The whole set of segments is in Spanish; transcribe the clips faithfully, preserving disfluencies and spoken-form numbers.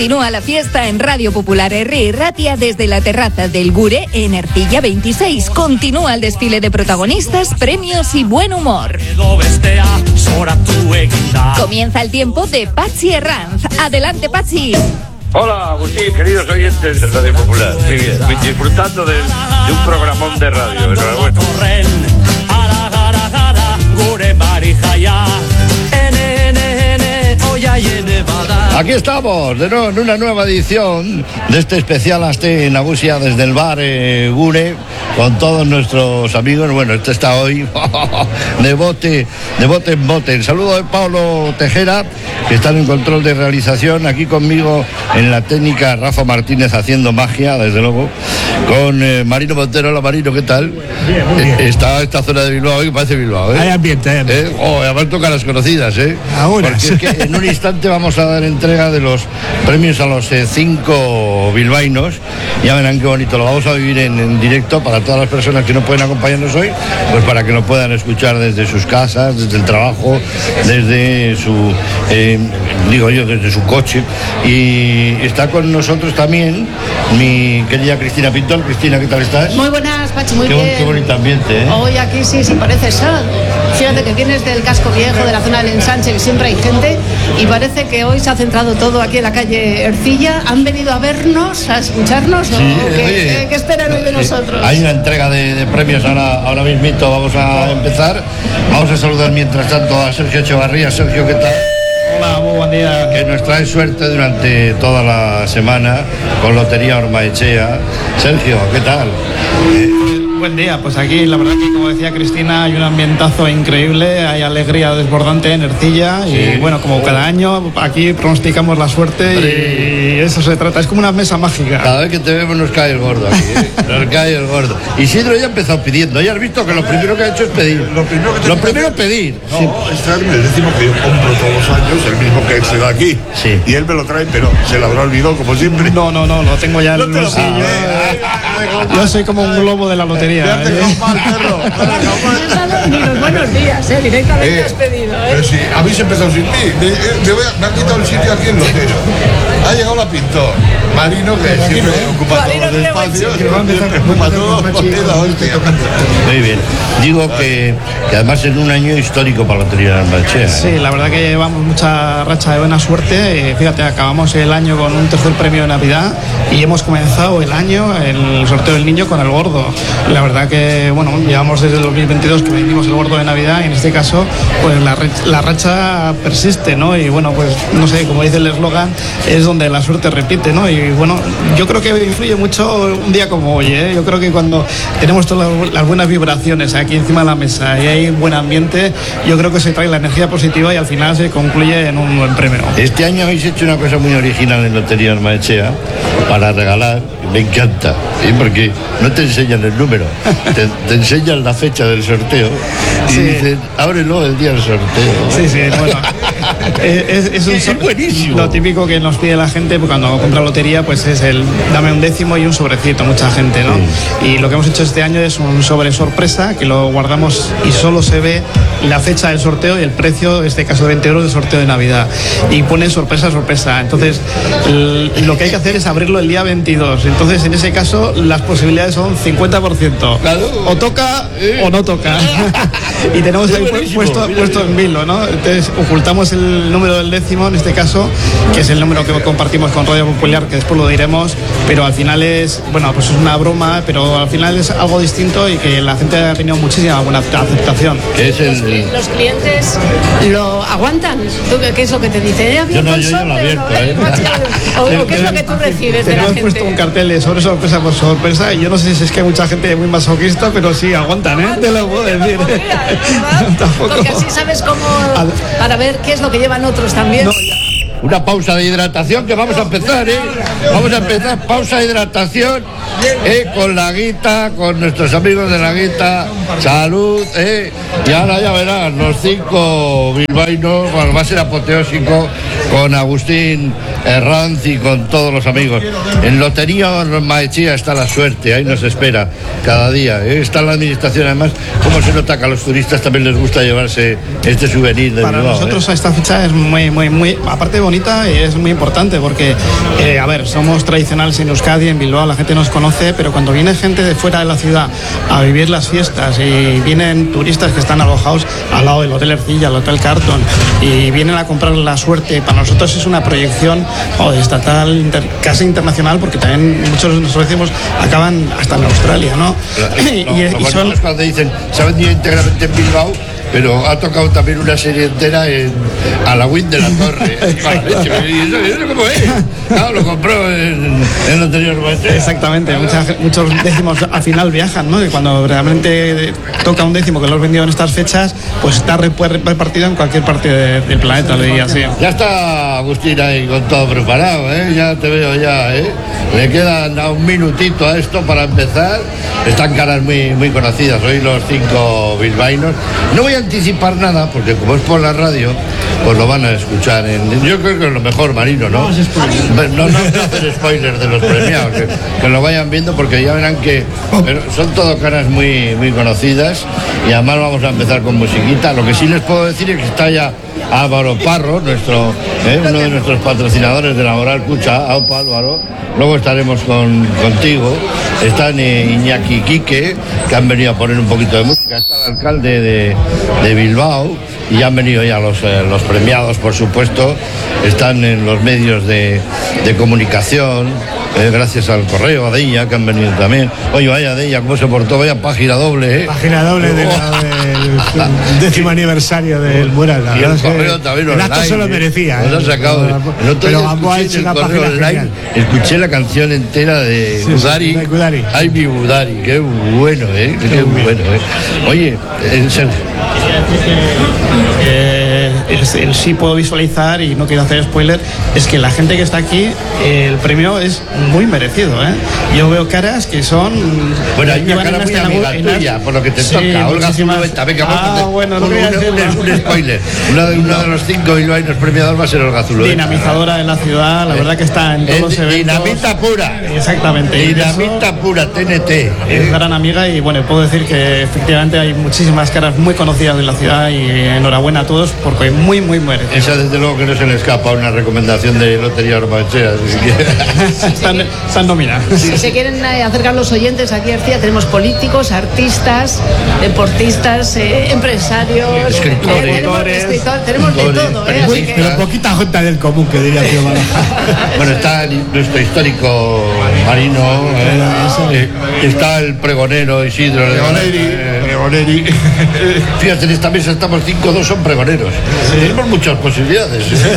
Continúa la fiesta en Radio Popular R y Ratia desde la terraza del Gure en Ercilla veintiséis. Continúa el desfile de protagonistas, premios y buen humor. Comienza el tiempo de Patxi Herranz. Adelante, Patxi. Hola, Agustín, queridos oyentes de Radio Popular. Muy bien, disfrutando de, de un programón de radio. Enhorabuena. Aquí estamos, de nuevo en una nueva edición de este especial Aste Nagusia desde el bar eh, Gure, con todos nuestros amigos. Bueno, este está hoy de bote, de bote en bote. El saludo de Pablo Tejera, que está en control de realización. Aquí conmigo en la técnica Rafa Martínez haciendo magia, desde luego, con eh, Marino Montero. Hola, Marino, ¿qué tal? Bien, muy bien. Está esta zona de Bilbao, que parece Bilbao, ¿eh? Hay ambiente, hay ambiente. ¿Eh? Oh, además toca las conocidas, ¿eh? Ahora. Porque es que en un instante vamos a dar entrega de los premios a los eh, cinco bilbaínos. Ya verán qué bonito, lo vamos a vivir en, en directo para todas las personas que no pueden acompañarnos hoy, pues para que lo puedan escuchar desde sus casas, desde el trabajo, desde su, eh, digo yo, desde su coche. Y está con nosotros también mi querida Cristina Pintor. Cristina, ¿qué tal estás? Muy buenas, Pachi, muy qué, bien. Qué bonito ambiente, ¿eh? Hoy aquí sí, sí, parece sol. Fíjate que vienes del casco viejo, de la zona del ensanche, que siempre hay gente, y parece que hoy se ha centrado todo aquí en la calle Ercilla. ¿Han venido a vernos, a escucharnos? Sí, ¿O qué, oye, qué, qué esperan hoy de nosotros? Hay una entrega de, de premios ahora, ahora mismito, vamos a empezar. Vamos a saludar mientras tanto a Sergio Echevarría. Sergio, ¿qué tal? Hola, muy buen día. Que nos trae suerte durante toda la semana con Lotería Ormaechea. Sergio, ¿qué tal? Eh, Buen día, pues aquí la verdad que como decía Cristina hay un ambientazo increíble, hay alegría desbordante en Ercilla y sí. Bueno, como cada año aquí pronosticamos la suerte y eso se trata, es como una mesa mágica. Cada vez que te vemos nos cae el gordo aquí, ¿eh? Nos cae el gordo. Isidro ya ha empezado pidiendo, ya has visto que lo primero que ha hecho es pedir. Lo primero, que lo primero es pedir. No, Sí. es traerme el décimo que yo compro todos los años, el mismo que él se da aquí. Sí. Y él me lo trae, pero se lo habrá olvidado como siempre. No, no, no, lo tengo ya en No el te lo bolsillo. sabes. Yo soy como un globo de la lotería. Ya te ¿eh? quedó mal, perro. Ya te quedó mal. Ni los buenos días, ¿eh? Directamente Eh, has pedido, ¿eh? Pero sí, habéis empezado sin mí. Me, eh, me, voy a- me ha quitado el sitio aquí en Lotero. Ha llegado la Pintor. Marino, que siempre ocupa todos Marino los tiene buen espacios. sitio. Siempre ocupa todo. Hostia, la hostia. Muy bien. Digo que, que además en un año histórico para Lotería Ormaechea. Sí, la verdad que llevamos mucha racha de buena suerte. Eh, fíjate, acabamos el año con un tercer premio de Navidad y hemos comenzado el año, el sorteo del niño, con el gordo. La verdad que, bueno, llevamos desde el dos mil veintidós que vendimos el gordo de Navidad y en este caso, pues la, re- la racha persiste, ¿no? Y bueno, pues no sé, como dice el eslogan, es donde la suerte repite, ¿no? Y bueno, yo creo que influye mucho un día como hoy, ¿eh? Yo creo que cuando tenemos todas las- las buenas vibraciones aquí encima de la mesa y hay buen ambiente, yo creo que se trae la energía positiva y al final se concluye en un buen premio. Este año habéis hecho una cosa muy original en Lotería Ormaechea para regalar. Me encanta, ¿sí? Porque no te enseñan el número, te, te enseñan la fecha del sorteo y Sí. dicen, ábrelo el día del sorteo. Sí, sí, bueno. es, es- es un Es so- buenísimo. Lo típico que nos pide la gente pues, cuando compra lotería, pues es el dame un décimo y un sobrecito, mucha gente, ¿no? Y lo que hemos hecho este año es un sobre sorpresa que lo guardamos y solo se ve la fecha del sorteo y el precio, en este caso de veinte euros, del sorteo de Navidad. Y pone sorpresa, sorpresa. Entonces, l- lo que hay que hacer es abrirlo el día veintidós. Entonces, en ese caso, las posibilidades son cincuenta por ciento. Claro. O toca o no toca. Y tenemos Qué ahí pu- buenísimo, puesto, mira, puesto mira. en vilo, ¿no? Entonces ocultamos el número del décimo en este caso, que es el número que compartimos con Radio Popular, que después lo diremos, pero al final es, bueno, pues es una broma, pero al final es algo distinto y que la gente ha tenido muchísima buena aceptación. Que es Los, el, cli- los clientes lo aguantan. ¿Tú qué, qué es lo que te dice? ¿Eh, Yo no, abierto el yo ya lo sorteo, abierto, ¿no? ¿eh? ¿O, o qué es lo que tú recibes de la Tenemos puesto un gente? cartel de sobre sorpresa por sorpresa y yo no sé si es que hay mucha gente muy masoquista, pero sí, aguantan, ¿eh? Te lo puedo decir. Tampoco. Porque así sabes cómo, Al- para ver qué es lo que llevan otros también. No, una pausa de hidratación que vamos a empezar, ¿eh? Vamos a empezar, pausa de hidratación, ¿eh? Con la guita, con nuestros amigos de la guita, salud, ¿eh? Y ahora ya verás, los cinco bilbaínos, bueno, va a ser apoteósico con Agustín Herranz y con todos los amigos. En Lotería Ormaechea está la suerte, ahí nos espera cada día, ¿eh? Está la administración, además, cómo se nota que a los turistas también les gusta llevarse este souvenir de para Bilbao, nosotros ¿eh? esta fecha es muy, muy, muy, aparte de bonita y es muy importante porque, eh, a ver, somos tradicionales en Euskadi, en Bilbao, la gente nos conoce, pero cuando viene gente de fuera de la ciudad a vivir las fiestas y vienen turistas que están alojados al lado del Hotel Ercilla, el Hotel Carlton, y vienen a comprar la suerte, para nosotros es una proyección oh, estatal, inter, casi internacional, porque también muchos de nuestros vecinos acaban hasta en Australia, ¿no? Lo, y, lo, y, lo y son... cuando dicen, se ha vendido íntegramente en Bilbao, pero ha tocado también una serie entera en Halloween de la Torre. ¿Y eso, eso cómo es? Claro, lo compró en, en el anterior momento. Exactamente, muchas, muchos décimos al final viajan, ¿no? Y cuando realmente toca un décimo que lo has vendido en estas fechas, pues está repartido en cualquier parte de, del planeta, le diría así. Ya está Agustín ahí con todo preparado, ¿eh? Ya te veo ya, ¿eh? Le quedan a un minutito a esto para empezar. Están caras muy, muy conocidas hoy los cinco bilbaínos. No voy a anticipar nada, porque como es por la radio, pues lo van a escuchar. En, yo creo que es lo mejor, Marino, ¿no? No, no, no hacer spoilers de los premiados, que, que lo vayan viendo, porque ya verán que pero son todo caras muy, muy conocidas, y además vamos a empezar con musiquita. Lo que sí les puedo decir es que está ya Álvaro Parro, nuestro, eh, uno de nuestros patrocinadores de la Moral Cucha. Aupa, Álvaro. Luego estaremos con, contigo. Están eh, Iñaki y Quique, que han venido a poner un poquito de música. Está el alcalde de, de Bilbao, y han venido ya los, eh, los premiados, por supuesto. Están en los medios de, de comunicación, eh, gracias al correo, a Deia, que han venido también. Oye, vaya Deia, cómo se portó, vaya página doble, ¿eh? Página doble de la, del décimo aniversario del mural. Y el correo también el online. acto se lo merecía. Nos ha sacado. ¿eh? El otro Pero día Gamboa ha escuché hecho en el una correo página online, genial. escuché la canción entera de Sí, sí, Budari. de Budari. Ay, mi Budari, qué bueno, ¿eh? Qué, qué bueno, ¿eh? Oye, en serio. Eh, el, el sí puedo visualizar, y no quiero hacer spoiler, es que la gente que está aquí, eh, el premio es muy merecido, ¿eh? Yo veo caras que son... Bueno, hay una llevan cara en muy esta amiga en tuya, por lo que te sí, toca. Olga muchísimas- Zulueta, venga, vamos Ah, a hacer bueno, no un, quería un, decirlo. un, un spoiler. Uno de, uno de los cinco bilbaínos premiados va a ser Olga Zulueta. Dinamizadora de la ciudad, la verdad que está en todos los Es eventos. dinamita pura. Exactamente. y Dinamita eso pura, T N T. es ¿eh? gran amiga, y bueno, puedo decir que efectivamente hay muchísimas caras muy conocidas de la ciudad, y enhorabuena a todos porque muy, muy merecido. Esa desde luego que no se le escapa una recomendación de Lotería Ormanchea. están, están nominadas. Si se quieren eh, acercar los oyentes aquí a Ercilla, tenemos políticos, artistas, deportistas, eh, empresarios, Escritores. eh, tenemos, escritor- tenemos de Escritores, todo. Eh, así que- Pero poquita gente del común, que diría Tío Baraja. Bueno, está el- nuestro histórico Marino, ¿eh? Eh, está el pregonero Isidro Pregoneri, eh, Pregoneri. Fíjate, en esta mesa estamos cinco, dos son pregoneros. Tenemos muchas posibilidades. ¿eh?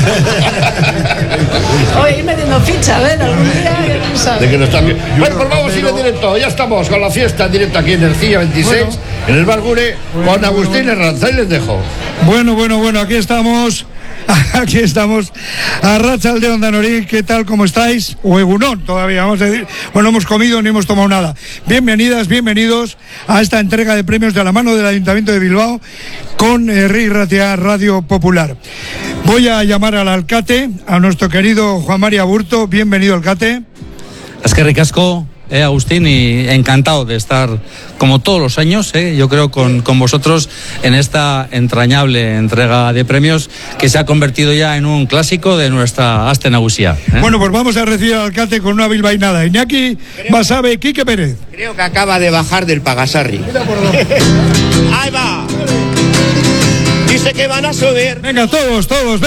Oye, ir metiendo ficha, a ver, algún día, quién sabe. De que nos toque. Bueno, pues vamos a ir en directo. Ya estamos con la fiesta en directo aquí en Ercilla veintiséis, en el Bar Gure, con Agustín Herranza. Y les dejo. Bueno, bueno, bueno, aquí estamos. Aquí estamos. Arratsaldeon Danorí, ¿qué tal? ¿Cómo estáis? O Egunón, todavía vamos a decir. Bueno, no hemos comido ni hemos tomado nada. Bienvenidas, bienvenidos a esta entrega de premios de la mano del Ayuntamiento de Bilbao con Herri Ratia Radio Popular. Voy a llamar al alcate, a nuestro querido Juan María Burto. Bienvenido, alcate. Es que ricasco, eh, Agustín, y encantado de estar como todos los años, eh, yo creo, con, con vosotros en esta entrañable entrega de premios que se ha convertido ya en un clásico de nuestra Aste Nagusia. ¿eh? Bueno, pues vamos a recibir al alcate con una bilbainada. Iñaki Basabe, Quique Pérez. Creo que acaba de bajar del Pagasarri. Ahí va. Dice que van a subir. Venga, todos, todos.